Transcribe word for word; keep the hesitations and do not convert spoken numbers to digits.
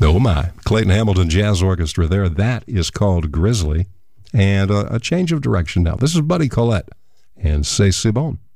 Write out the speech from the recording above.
Oh, my. Clayton Hamilton Jazz Orchestra there. That is called Grizzly. And a, a change of direction now. This is Buddy Collette and C'est Si Bon.